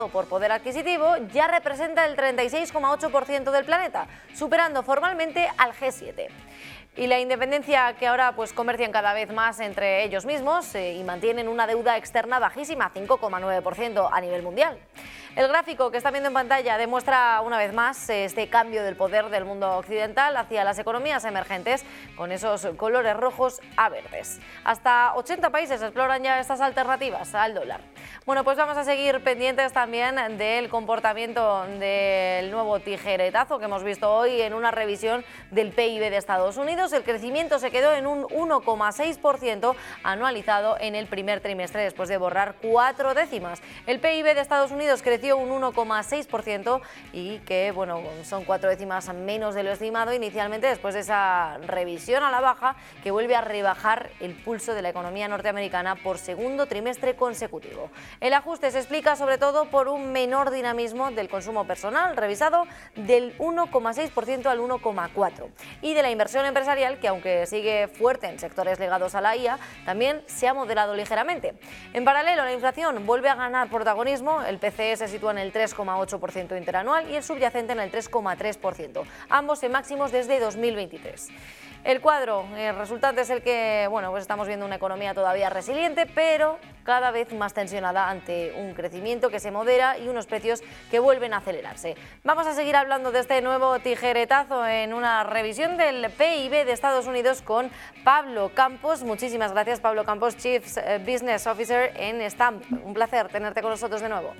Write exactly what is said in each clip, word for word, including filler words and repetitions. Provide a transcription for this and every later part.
por poder adquisitivo ya representa el treinta y seis coma ocho por ciento del planeta, superando formalmente al G siete. Y la independencia que ahora pues comercian cada vez más entre ellos mismos eh, y mantienen una deuda externa bajísima, cinco coma nueve por ciento a nivel mundial. El gráfico que están viendo en pantalla demuestra una vez más este cambio del poder del mundo occidental hacia las economías emergentes, con esos colores rojos a verdes. Hasta ochenta países exploran ya estas alternativas al dólar. Bueno, pues vamos a seguir pendientes también del comportamiento del nuevo tijeretazo que hemos visto hoy en una revisión del P I B de Estados Unidos. El crecimiento se quedó en un uno coma seis por ciento anualizado en el primer trimestre, después de borrar cuatro décimas. El P I B de Estados Unidos creció un uno coma seis por ciento y que, bueno, son cuatro décimas menos de lo estimado inicialmente, después de esa revisión a la baja que vuelve a rebajar el pulso de la economía norteamericana por segundo trimestre consecutivo. El ajuste se explica sobre todo por un menor dinamismo del consumo personal, revisado del uno coma seis por ciento al uno coma cuatro por ciento, y de la inversión empresarial, que aunque sigue fuerte en sectores ligados a la I A, también se ha moderado ligeramente. En paralelo, la inflación vuelve a ganar protagonismo. El P C E se sitúa en el tres coma ocho por ciento interanual y el subyacente en el tres coma tres por ciento, ambos en máximos desde dos mil veintitrés. El cuadro el resultante es el que, bueno, pues estamos viendo una economía todavía resiliente, pero cada vez más tensionada ante un crecimiento que se modera y unos precios que vuelven a acelerarse. Vamos a seguir hablando de este nuevo tijeretazo en una revisión del P I B de Estados Unidos con Pablo Campos. Muchísimas gracias, Pablo Campos, Chief Business Officer en Stamp. Un placer tenerte con nosotros de nuevo.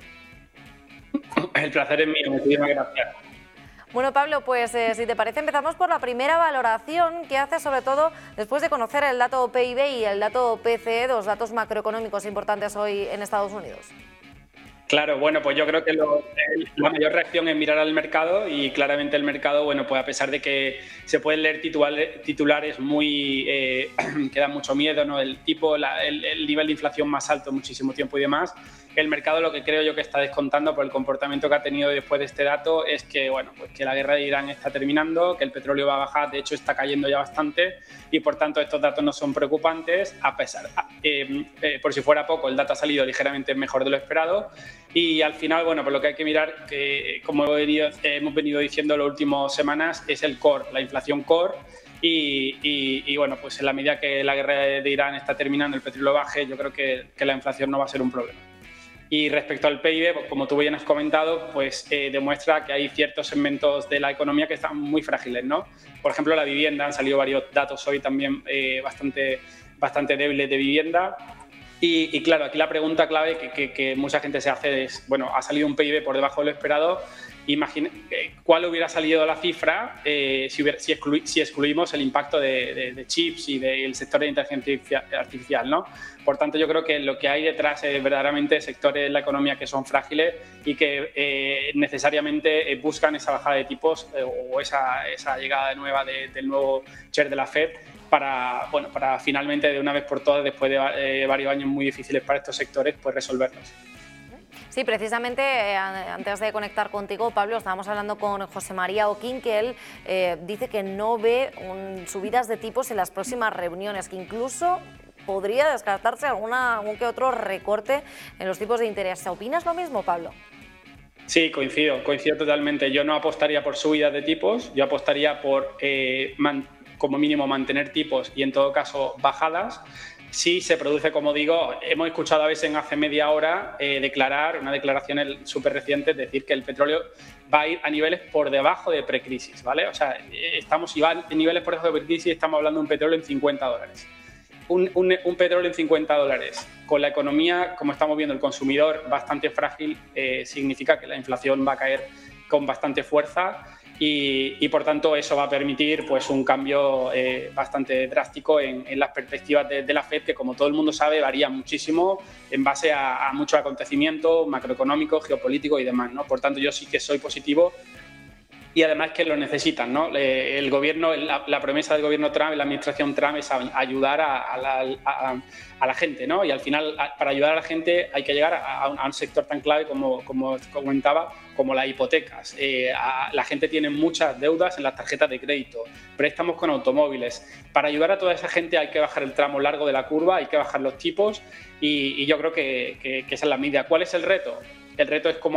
El placer es mío, muchísimas gracias. Bueno, Pablo, pues eh, si te parece empezamos por la primera valoración que hace, sobre todo después de conocer el dato P I B y el dato P C E, dos datos macroeconómicos importantes hoy en Estados Unidos. Claro, bueno, pues yo creo que lo, la mayor reacción es mirar al mercado y claramente el mercado, bueno, pues a pesar de que se pueden leer titulares, titulares muy, eh, que dan mucho miedo, ¿no? El tipo, la, el, el nivel de inflación más alto, muchísimo tiempo y demás. El mercado lo que creo yo que está descontando por el comportamiento que ha tenido después de este dato es que, bueno, pues que la guerra de Irán está terminando, que el petróleo va a bajar, de hecho está cayendo ya bastante y por tanto estos datos no son preocupantes, a pesar, eh, eh, por si fuera poco, el dato ha salido ligeramente mejor de lo esperado y al final, bueno, pues lo que hay que mirar, que como hemos venido, eh, hemos venido diciendo las últimas semanas, es el core, la inflación core. Y, y, y bueno, pues en la medida que la guerra de Irán está terminando, el petróleo baje, yo creo que, que la inflación no va a ser un problema. Y respecto al P I B, pues como tú bien has comentado, pues eh, demuestra que hay ciertos segmentos de la economía que están muy frágiles, ¿no? Por ejemplo, la vivienda, han salido varios datos hoy también eh, bastante, bastante débiles de vivienda. Y, y claro, aquí la pregunta clave que, que, que mucha gente se hace es, bueno, ha salido un P I B por debajo de lo esperado, imagina, eh, ¿cuál hubiera salido la cifra eh, si, hubiera, si, exclu, si excluimos el impacto de, de, de chips y del sector de inteligencia artificial, ¿no? Por tanto, yo creo que lo que hay detrás es verdaderamente sectores de la economía que son frágiles y que eh, necesariamente buscan esa bajada de tipos eh, o esa, esa llegada nueva de, del nuevo chair de la Fed para, bueno, para finalmente, de una vez por todas, después de eh, varios años muy difíciles para estos sectores, pues resolverlos. Sí, precisamente eh, antes de conectar contigo, Pablo, estábamos hablando con José María Oquín, que él eh, dice que no ve un, subidas de tipos en las próximas reuniones, que incluso podría descartarse alguna, algún que otro recorte en los tipos de interés. ¿Opinas lo mismo, Pablo? Sí, coincido, coincido totalmente. Yo no apostaría por subidas de tipos, yo apostaría por, eh, man, como mínimo, mantener tipos y en todo caso bajadas. Sí se produce, como digo, hemos escuchado a veces en hace media hora eh, declarar, una declaración súper reciente, es decir, que el petróleo va a ir a niveles por debajo de precrisis, ¿vale? O sea, estamos, si va a niveles por debajo de precrisis, estamos hablando de un petróleo en cincuenta dólares. Un, un, un petróleo en cincuenta dólares, con la economía, como estamos viendo, el consumidor bastante frágil, eh, significa que la inflación va a caer con bastante fuerza. Y, y por tanto eso va a permitir pues un cambio eh, bastante drástico en, en las perspectivas de, de la Fed, que como todo el mundo sabe varían muchísimo en base a, a muchos acontecimientos macroeconómicos, geopolíticos y demás, ¿no? Por tanto yo sí que soy positivo y además que lo necesitan, ¿no? El gobierno, la, la promesa del gobierno Trump, la administración Trump es ayudar a, a, la, a, a la gente, ¿no? Y al final, para ayudar a la gente hay que llegar a, a un sector tan clave como, como comentaba, como las hipotecas. Eh, a, la gente tiene muchas deudas en las tarjetas de crédito, préstamos con automóviles. Para ayudar a toda esa gente hay que bajar el tramo largo de la curva, hay que bajar los tipos y, y yo creo que, que, que esa es la medida. ¿Cuál es el reto? El reto es cómo